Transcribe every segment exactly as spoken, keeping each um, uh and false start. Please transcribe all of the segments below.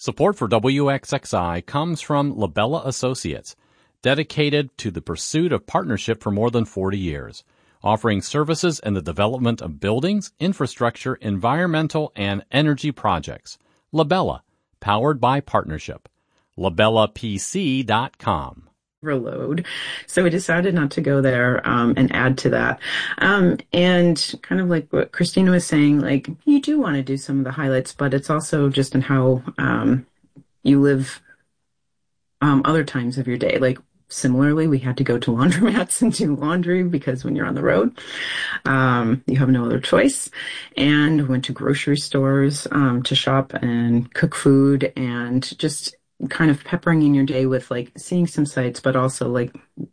Support for W X X I comes from Labella Associates, dedicated to the pursuit of partnership for more than forty years, offering services in the development of buildings, infrastructure, environmental, and energy projects. Labella, powered by partnership. labella p c dot com. Overload. So we decided not to go there um, and add to that. Um, and kind of like what Christina was saying, like you do want to do some of the highlights, but it's also just in how um, you live um, other times of your day. Like similarly, we had to go to laundromats and do laundry because when you're on the road, um, you have no other choice. And went to grocery stores um, to shop and cook food and just kind of peppering in your day with like seeing some sights, but also like,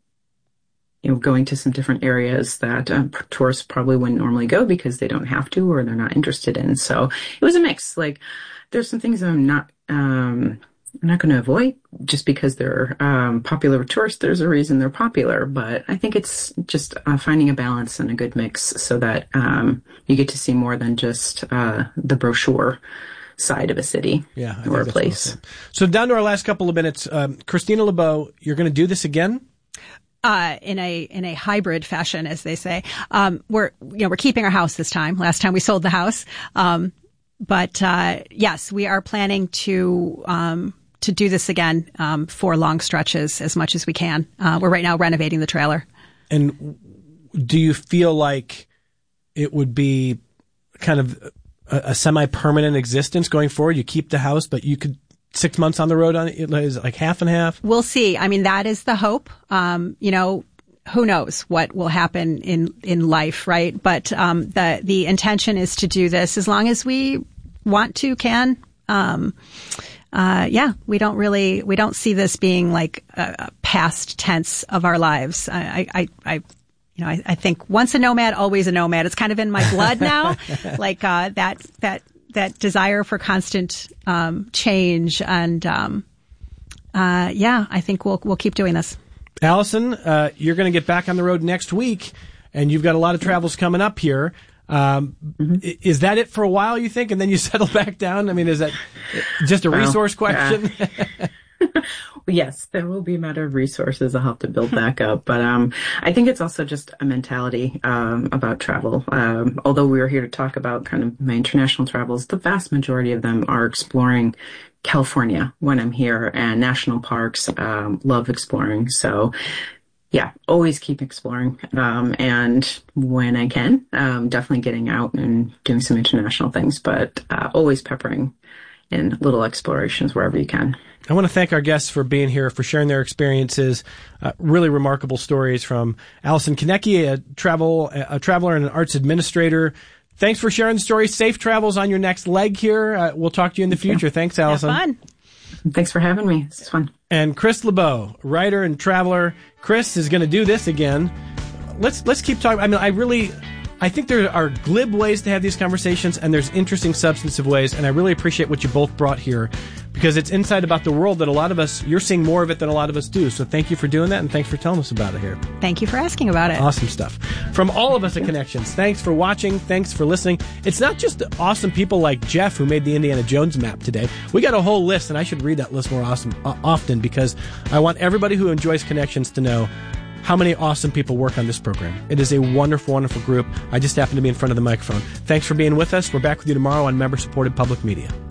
you know, going to some different areas that uh, tourists probably wouldn't normally go because they don't have to or they're not interested in. So it was a mix. Like there's some things I'm not, um, I'm not going to avoid just because they're um, popular with tourists. There's a reason they're popular, but I think it's just uh, finding a balance and a good mix so that um, you get to see more than just uh, the brochure side of a city yeah, or a place. Awesome. So down to our last couple of minutes, um, Christina LeBeau, you're going to do this again? Uh, in a, in a hybrid fashion, as they say. Um, we're, you know, we're keeping our house this time. Last time we sold the house. Um, but, uh, yes, we are planning to, um, to do this again, um, for long stretches as much as we can. Uh, we're right now renovating the trailer. And do you feel like it would be kind of a, a semi-permanent existence going forward? You keep the house, but you could six months on the road on it, is it like half and half? We'll see. I mean, that is the hope. Um, you know, who knows what will happen in, in life, right? But, um, the, the intention is to do this as long as we want to, can. Um, uh, yeah, we don't really, we don't see this being like a, a past tense of our lives. I, I, I, you know, I, I think once a nomad, always a nomad. It's kind of in my blood now. like, uh, that, that, that desire for constant, um, change. And, um, uh, yeah, I think we'll, we'll keep doing this. Allison, uh, you're going to get back on the road next week and you've got a lot of travels coming up here. Um, mm-hmm. Is that it for a while, you think? And then you settle back down? I mean, is that just a well, resource question? Yeah. Yes, there will be a matter of resources. I'll have to build back up. But um, I think it's also just a mentality um, about travel. Um, although we are here to talk about kind of my international travels, the vast majority of them are exploring California when I'm here and national parks. Um, love exploring. So yeah, always keep exploring. Um, and when I can, um, definitely getting out and doing some international things, but uh, always peppering in little explorations wherever you can. I want to thank our guests for being here, for sharing their experiences. Uh, really remarkable stories from Allison Konecki, a travel, a traveler and an arts administrator. Thanks for sharing the story. Safe travels on your next leg here. Uh, we'll talk to you in the future. Thanks, Allison. Have fun. Thanks for having me. This is fun. And Chris LeBeau, writer and traveler. Chris is going to do this again. Let's let's keep talking. I mean, I really, I think there are glib ways to have these conversations, and there's interesting, substantive ways. And I really appreciate what you both brought here, because it's insight about the world that a lot of us, you're seeing more of it than a lot of us do. So thank you for doing that, and thanks for telling us about it here. Thank you for asking about it. Awesome stuff. From all of us at Connections, thanks for watching. Thanks for listening. It's not just awesome people like Jeff who made the Indiana Jones map today. We got a whole list, and I should read that list more awesome, uh, often, because I want everybody who enjoys Connections to know how many awesome people work on this program. It is a wonderful, wonderful group. I just happen to be in front of the microphone. Thanks for being with us. We're back with you tomorrow on member-supported public media.